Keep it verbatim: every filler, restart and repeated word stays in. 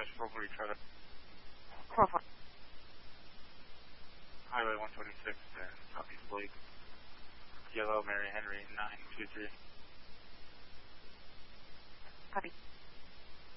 Dispatch four forty Charlie. four forty. Highway one twenty-six and Southeast Lake. Yellow Mary Henry nine two three. Copy.